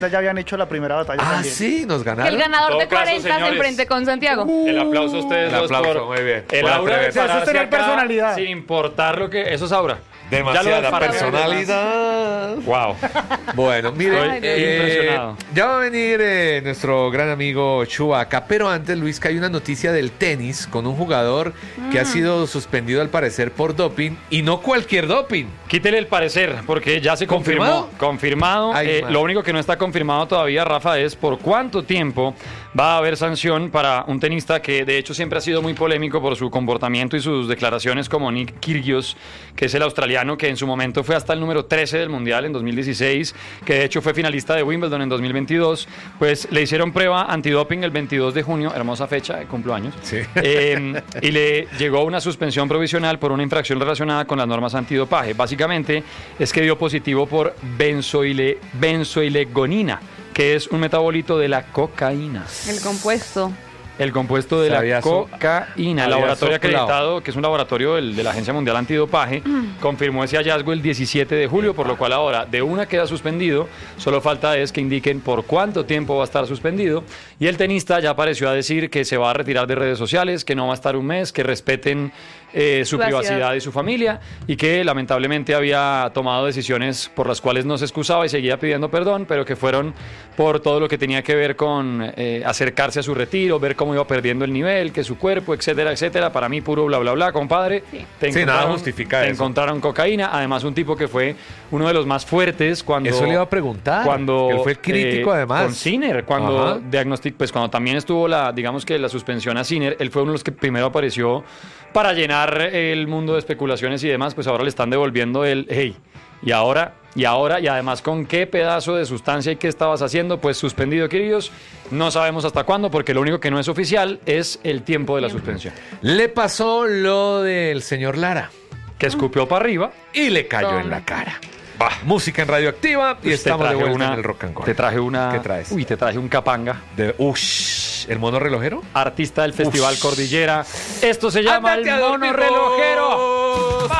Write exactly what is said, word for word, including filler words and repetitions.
ya habían hecho la primera batalla Ah, también. sí, nos Que ganaron. el ganador Todo de caso, cuarenta se señores. enfrente con Santiago. El aplauso a ustedes El dos aplauso, por muy bien. el Por aura de atreverse. Eso es pararse tener acá personalidad. sin importar lo que... Eso es aura. Ya lo de Demasiada pararse- personalidad. Wow. Bueno, mire, Estoy eh, impresionado. ya va a venir eh, nuestro gran amigo Chubaca, pero antes, Luis, que hay una noticia del tenis con un jugador que ha sido suspendido al parecer por doping, y no cualquier doping. Quítele el parecer, porque ya se ¿Confirmado? confirmó. Confirmado. Ay, Eh, madre. lo único que no está confirmado todavía, Rafa, es por cuánto tiempo va a haber sanción para un tenista que de hecho siempre ha sido muy polémico por su comportamiento y sus declaraciones, como Nick Kyrgios, que es el australiano que en su momento fue hasta el número trece del Mundial en dos mil dieciséis, que de hecho fue finalista de Wimbledon en dos mil veintidós. Pues le hicieron prueba antidoping el veintidós de junio, hermosa fecha, cumplo años. Sí. Eh, y le llegó una suspensión provisional por una infracción relacionada con las normas antidopaje. Básicamente es que dio positivo por benzoile, benzoilegonina, que es un metabolito de la cocaína. El compuesto. El compuesto de Se la había so- cocaína. El había laboratorio soplado. acreditado, que es un laboratorio del- de la Agencia Mundial Antidopaje, confirmó ese hallazgo el diecisiete de julio, por lo cual ahora de una queda suspendido. Solo falta es que indiquen por cuánto tiempo va a estar suspendido. Y el tenista ya apareció a decir que se va a retirar de redes sociales, que no va a estar un mes, que respeten eh, su Privacidad. privacidad y su familia, y que lamentablemente había tomado decisiones por las cuales no se excusaba y seguía pidiendo perdón, pero que fueron por todo lo que tenía que ver con eh, acercarse a su retiro, ver cómo iba perdiendo el nivel, que su cuerpo, etcétera, etcétera. Para mí puro bla, bla, bla, compadre. Sí. Te Sí, nada encontraron- justifica te eso. encontraron cocaína, además un tipo que fue uno de los más fuertes cuando... Eso le iba a preguntar, Cuando, que él fue el crítico, eh, además. Con Sinner, cuando Ajá. diagnostic, pues cuando también estuvo la, digamos que la suspensión a Sinner, él fue uno de los que primero apareció para llenar el mundo de especulaciones y demás, pues ahora le están devolviendo el, hey, y ahora, y ahora, y además con qué pedazo de sustancia y qué estabas haciendo, pues suspendido, queridos, no sabemos hasta cuándo, porque lo único que no es oficial es el tiempo de la suspensión, Le pasó lo del señor Lara que escupió para arriba. y le cayó Toma. en la cara. Música en Radioactiva y Pues te estamos de traje vuelta una- en el Rock and Roll. Te traje una... ¿Qué traes? Uy, te traje un capanga. De, ush, ¿el mono relojero? Artista del Festival Uf. Cordillera. Esto se llama Ándate el a mono dormir, relojero.